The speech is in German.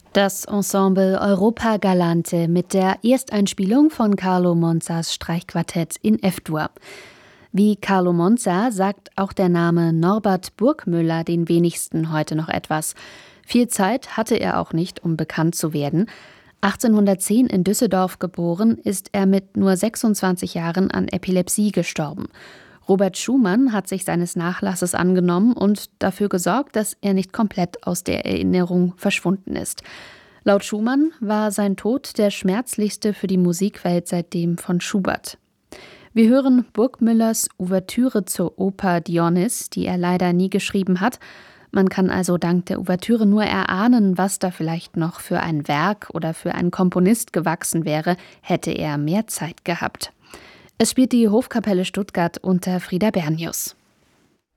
Das Ensemble Europa Galante mit der Ersteinspielung von Carlo Monzas Streichquartett in F-Dur. Wie Carlo Monza sagt auch der Name Norbert Burgmüller den wenigsten heute noch etwas. Viel Zeit hatte er auch nicht, um bekannt zu werden. 1810 in Düsseldorf geboren, ist er mit nur 26 Jahren an Epilepsie gestorben. Robert Schumann hat sich seines Nachlasses angenommen und dafür gesorgt, dass er nicht komplett aus der Erinnerung verschwunden ist. Laut Schumann war sein Tod der schmerzlichste für die Musikwelt seit dem von Schubert. Wir hören Burgmüllers Ouvertüre zur Oper Dionys, die er leider nie geschrieben hat. Man kann also dank der Ouvertüre nur erahnen, was da vielleicht noch für ein Werk oder für einen Komponist gewachsen wäre, hätte er mehr Zeit gehabt. Es spielt die Hofkapelle Stuttgart unter Frieder Bernius.